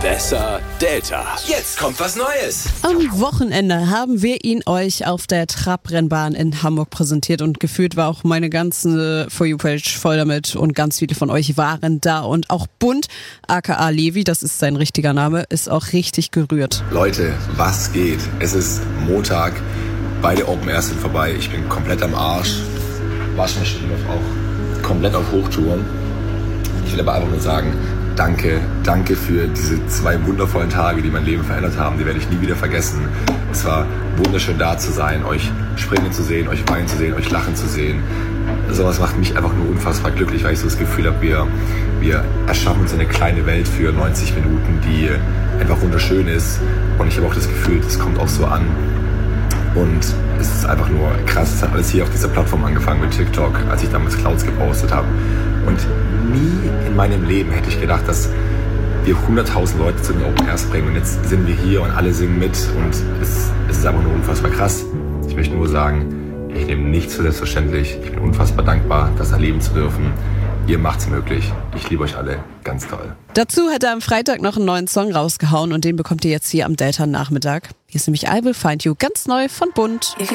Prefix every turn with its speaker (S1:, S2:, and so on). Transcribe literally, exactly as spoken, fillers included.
S1: Besser Delta. Jetzt kommt was Neues.
S2: Am Wochenende haben wir ihn euch auf der Trabrennbahn in Hamburg präsentiert und gefühlt war auch meine ganze For You-Page voll damit und ganz viele von euch waren da und auch Bunt, aka Levi, das ist sein richtiger Name, ist auch richtig gerührt.
S3: Leute, was geht? Es ist Montag, beide Open Airs sind vorbei, ich bin komplett am Arsch, Waschmaschine läuft auch komplett auf Hochtouren. Ich will aber einfach nur sagen, Danke, danke für diese zwei wundervollen Tage, die mein Leben verändert haben. Die werde ich nie wieder vergessen. Es war wunderschön da zu sein, euch springen zu sehen, euch weinen zu sehen, euch lachen zu sehen. Sowas macht mich einfach nur unfassbar glücklich, weil ich so das Gefühl habe, wir, wir erschaffen uns eine kleine Welt für neunzig Minuten, die einfach wunderschön ist. Und ich habe auch das Gefühl, das kommt auch so an. Und es ist einfach nur krass. Es hat alles hier auf dieser Plattform angefangen mit TikTok, als ich damals Clouds gepostet habe. Und nie in meinem Leben hätte ich gedacht, dass wir hunderttausend Leute zu den Open Airs bringen. Und jetzt sind wir hier und alle singen mit. Und es, es ist einfach nur unfassbar krass. Ich möchte nur sagen, ich nehme nichts für selbstverständlich. Ich bin unfassbar dankbar, das erleben zu dürfen. Ihr macht's möglich. Ich liebe euch alle ganz toll.
S2: Dazu hat er am Freitag noch einen neuen Song rausgehauen und den bekommt ihr jetzt hier am Delta-Nachmittag. Hier ist nämlich I Will Find You, ganz neu von Bunt.